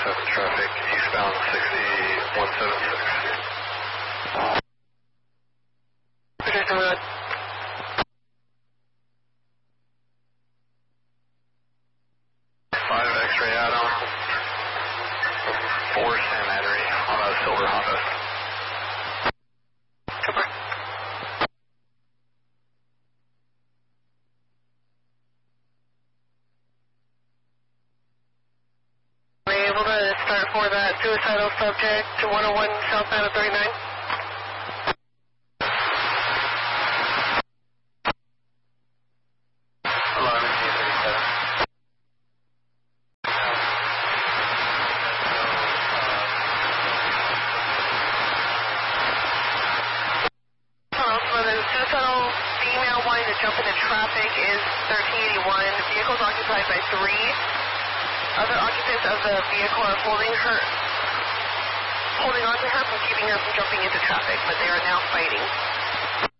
traffic, eastbound 6176. Projector road. 5 X-ray Adam. 4 San Henry on a silver Honda. Cooper. Are you able to start for that suicidal subject to 101 southbound of 39? Suicidal female wanting to jump into traffic is 1381. The vehicle is occupied by 3. Other occupants of the vehicle are holding on to her from keeping her from jumping into traffic, but they are now fighting.